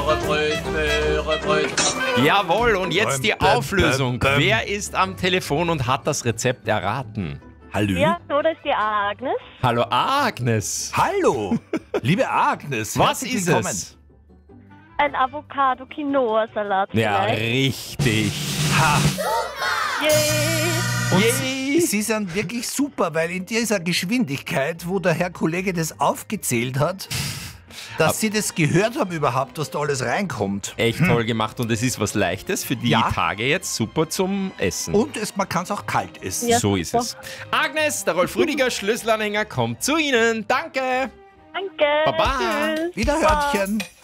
Röhre. Jawohl, und jetzt die Auflösung. Wer ist am Telefon und hat das Rezept erraten? Hallo? Ja, so, das ist die Agnes. Hallo Agnes. Hallo, liebe Agnes. Was herzlich ist willkommen. es? Ein Avocado-Quinoa-Salat Ja, vielleicht. richtig. Ha. Yay. Und Yay. Sie sind wirklich super, weil in dieser Geschwindigkeit, wo der Herr Kollege das aufgezählt hat, dass Sie das gehört haben überhaupt, was da alles reinkommt. Echt toll gemacht und es ist was Leichtes für die Ja. Tage jetzt. Super zum Essen. Und man kann es auch kalt essen. Ja, so ist super. es. Agnes, der Rolf Rüdiger Schlüsselanhänger kommt zu Ihnen. Danke. Danke. Baba. Tschüss. Wiederhörtchen.